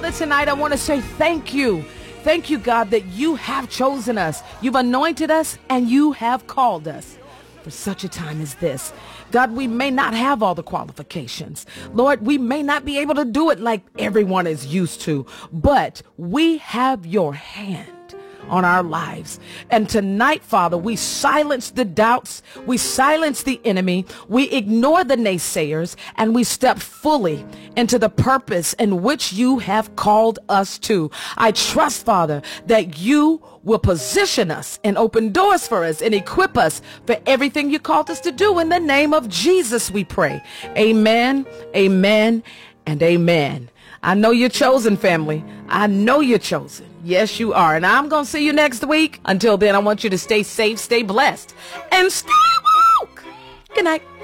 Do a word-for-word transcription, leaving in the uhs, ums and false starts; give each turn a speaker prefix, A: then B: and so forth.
A: Father, tonight I want to say thank you. Thank you, God, that you have chosen us. You've anointed us and you have called us for such a time as this. God, we may not have all the qualifications. Lord, we may not be able to do it like everyone is used to, but we have your hand on our lives. And tonight, Father, we silence the doubts, we silence the enemy, we ignore the naysayers, and we step fully into the purpose in which you have called us to. I trust, Father, that you will position us and open doors for us and equip us for everything you called us to do. In the name of Jesus, we pray. Amen, amen, and amen. I know you're chosen, family. I know you're chosen. Yes, you are. And I'm going to see you next week. Until then, I want you to stay safe, stay blessed, and stay woke. Good night.